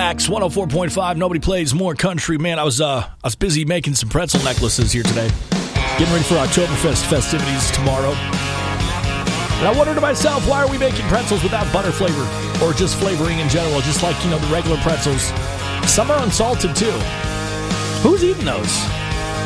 Wax 104.5. Nobody plays more country. Man, I was busy making some pretzel necklaces here today. Getting ready for Oktoberfest festivities tomorrow. And I wondered to myself, why are we making pretzels without butter flavor? Or just flavoring in general, just like, the regular pretzels. Some are unsalted, too. Who's eating those?